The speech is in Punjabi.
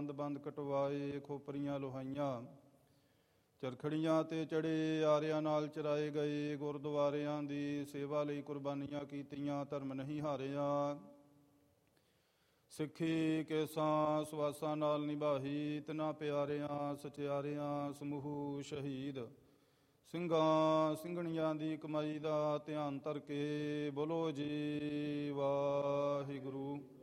ਬੰਦ ਬੰਦ ਕਟਵਾਏ, ਖੋਪਰੀਆਂ ਲੋਹਾਈਆਂ ਚਰਖੜੀਆਂ ਤੇ ਚੜੇ, ਆਰਿਆਂ ਨਾਲ ਚਰਾਏ ਗਏ। ਗੁਰਦੁਆਰਿਆਂ ਦੀ ਸੇਵਾ ਲਈ ਕੁਰਬਾਨੀਆਂ ਕੀਤੀਆਂ, ਧਰਮ ਨਹੀਂ ਹਾਰਿਆ। ਸਿੱਖੀ ਕੇਸਾਂ ਸਵਾਸਾਂ ਨਾਲ ਨਿਭਾਈ, ਤਿਨਾਂ ਪਿਆਰਿਆਂ ਸਚਿਆਰਿਆਂ ਸਮੂਹ ਸ਼ਹੀਦ ਸਿੰਘਾਂ ਸਿੰਘਣੀਆਂ ਦੀ ਕਮਾਈ ਦਾ ਧਿਆਨ ਧਰ ਕੇ ਬੋਲੋ ਜੀ ਵਾਹਿਗੁਰੂ।